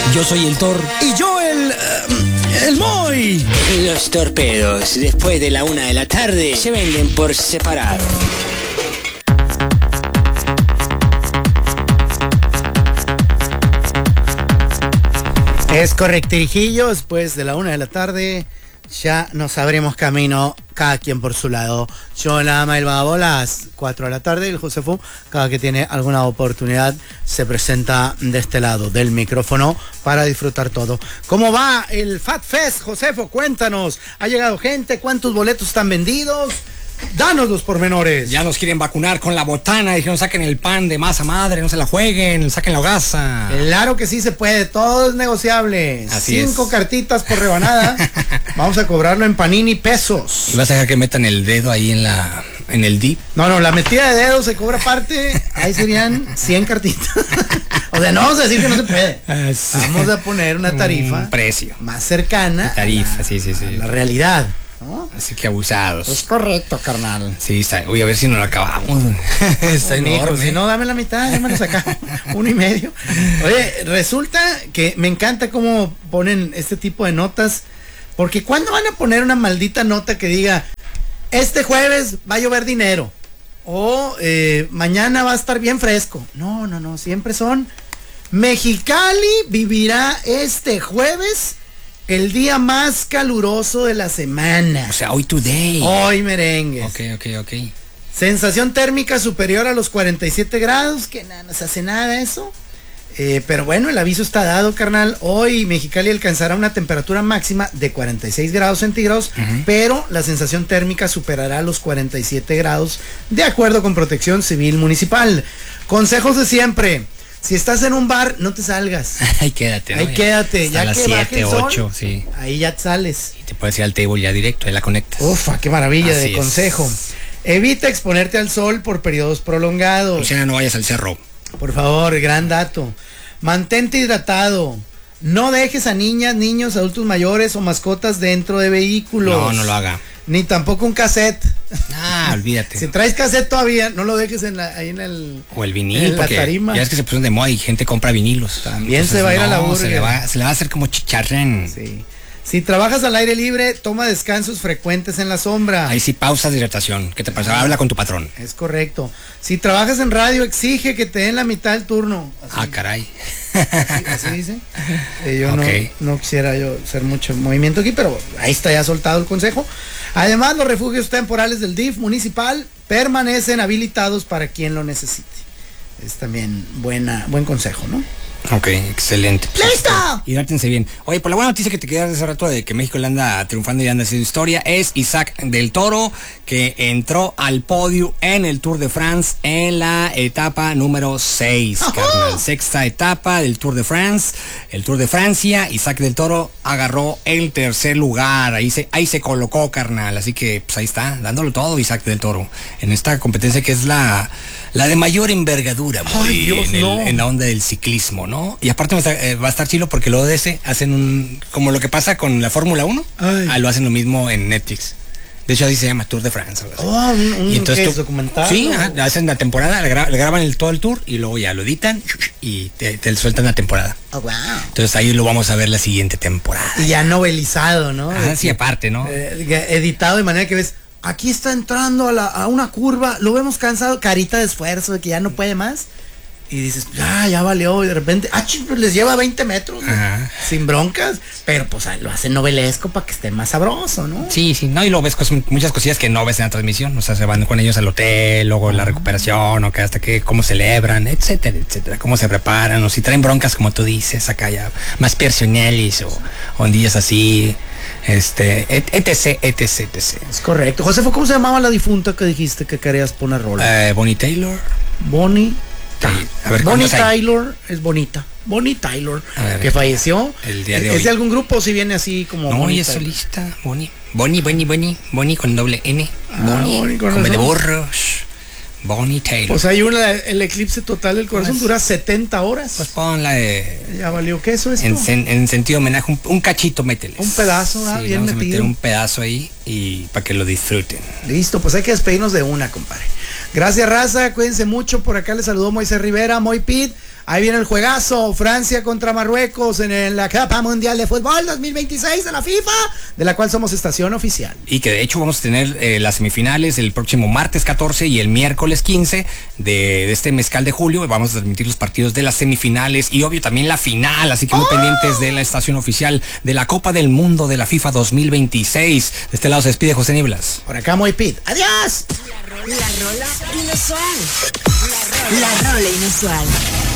Yo soy el Thor. Y yo el Moy. Los torpedos, después de la 1 de la tarde, se venden por separado. Es correctirijillo, después de la 1 de la tarde ya nos abrimos camino, cada quien por su lado. Yo, la ama del Babo, las 4 de la tarde, y el Josefo, cada que tiene alguna oportunidad, se presenta de este lado del micrófono para disfrutar todo. ¿Cómo va el Fat Fest, Josefo? Cuéntanos. ¿Ha llegado gente? ¿Cuántos boletos están vendidos? Danos los pormenores. Ya nos quieren vacunar con la botana. Dijeron, saquen el pan de masa madre, no se la jueguen, saquen la hogaza. Claro que sí se puede, todo es negociable. Así 5 es. cartitas por rebanada. Vamos a cobrarlo en Panini pesos. ¿Y vas a dejar que metan el dedo ahí en el dip? No, la metida de dedos se cobra aparte. Ahí serían 100 cartitas. O sea, no vamos a decir que no se puede. Sí. Vamos a poner una tarifa. Un precio. Más cercana. Tarifa, sí. A la realidad, ¿no? Así que abusados. Es correcto, carnal. Sí, está. Voy a ver si no lo acabamos. Está enorme. Si no, dame la mitad, dámelos acá. 1.5. Oye, resulta que me encanta cómo ponen este tipo de notas. Porque ¿cuándo van a poner una maldita nota que diga, este jueves va a llover dinero? O mañana va a estar bien fresco. No, siempre son Mexicali vivirá este jueves el día más caluroso de la semana. O sea, hoy today. Hoy merengues. Ok. Sensación térmica superior a los 47 grados, que nada, no se hace nada eso. Pero bueno, el aviso está dado, carnal. Hoy Mexicali alcanzará una temperatura máxima de 46 grados centígrados, pero la sensación térmica superará los 47 grados, de acuerdo con Protección Civil Municipal. Consejos de siempre. Si estás en un bar, no te salgas. Ahí quédate, ¿no? Ahí quédate. Hasta Ya las que 7, baje el 8, sol, sí. ahí ya sales. Y te puedes ir al table ya directo, ahí la conectas. Ufa, qué maravilla Así de es. consejo. Evita exponerte al sol por periodos prolongados. Luciana, no vayas al cerro. Por favor, gran dato. Mantente hidratado. No dejes a niñas, niños, adultos mayores o mascotas dentro de vehículos. No lo haga. Ni tampoco un cassette. Olvídate. Si traes cassette todavía, no lo dejes ahí en el... O el vinil, en la porque tarima. ya es que se pusieron de moda y gente compra vinilos. También se va a ir a la burger. Se le va a hacer como chicharrén. Sí. Si trabajas al aire libre, toma descansos frecuentes en la sombra. Ahí sí, pausas de hidratación. ¿Qué te pasa? Habla con tu patrón. Es correcto. Si trabajas en radio, exige que te den la mitad del turno. Así. Caray. Así dice. Yo Ok. no quisiera yo hacer mucho movimiento aquí, pero ahí está ya soltado el consejo. Además, los refugios temporales del DIF municipal permanecen habilitados para quien lo necesite. Es también buen consejo, ¿no? Ok, excelente. ¡Listo! Hidrátense bien. Oye, por la buena noticia que te quedas hace rato de que México le anda triunfando y anda haciendo historia, es Isaac del Toro, que entró al podio en el Tour de France en la etapa número 6, carnal. Sexta etapa del Tour de France, el Tour de Francia. Isaac del Toro agarró el tercer lugar. Ahí se colocó, carnal. Así que, pues ahí está, dándolo todo Isaac del Toro en esta competencia que es la de mayor envergadura. Ay, Dios, en la onda del ciclismo, ¿no? Y aparte va a estar chilo porque lo de ese hacen como lo que pasa con la Fórmula 1, lo hacen lo mismo en Netflix. De hecho, así se llama Tour de France. Y entonces ¿qué es, documental? Sí, hacen la temporada, le graban todo el tour y luego ya lo editan y te sueltan la temporada. Oh, wow. Entonces ahí lo vamos a ver la siguiente temporada. Y ya novelizado, ¿no? Sí, aparte, ¿no? Editado de manera que ves, aquí está entrando a una curva, lo vemos cansado, carita de esfuerzo, de que ya no puede más. Y dices, ya valió, y de repente, pues les lleva 20 metros, ¿no? Sin broncas, pero pues lo hacen novelesco para que esté más sabroso, ¿no? Sí, no, y luego ves muchas cosillas que no ves en la transmisión, o sea, se van con ellos al hotel, luego la recuperación, o que hasta que cómo celebran, etcétera, cómo se preparan, o si traen broncas, como tú dices, acá ya, más personales, o ondillas así, etc. Es correcto. Josefo, ¿cómo se llamaba la difunta que dijiste que querías poner rola? Bonnie Taylor. Bonnie. A ver, Bonnie Taylor es bonita. Bonnie Taylor, que falleció. El día de hoy. ¿Es de algún grupo o si viene así como? No, ella es solista. Bonnie con doble N. Bonnie, con B de burros. Bonnie Taylor. Pues hay el eclipse total del corazón, dura 70 horas. Pues ponla de... Ya valió queso esto. En sentido homenaje, un cachito mételes. Un pedazo, sí, bien vamos a meter metido. un pedazo ahí y para que lo disfruten. Listo, pues hay que despedirnos de una, compadre. Gracias, raza, cuídense mucho. Por acá les saludó Moisés Rivera, Moy Pit. Ahí viene el juegazo, Francia contra Marruecos en la Copa Mundial de Fútbol 2026 de la FIFA, de la cual somos estación oficial. Y que de hecho vamos a tener las semifinales el próximo martes 14 y el miércoles 15 de este mezcal de julio. Vamos a transmitir los partidos de las semifinales y obvio también la final, así que muy pendientes de la estación oficial de la Copa del Mundo de la FIFA 2026. De este lado se despide José Nieblas. Por acá Moy Pit. ¡Adiós! La rola inusual. La rola inusual.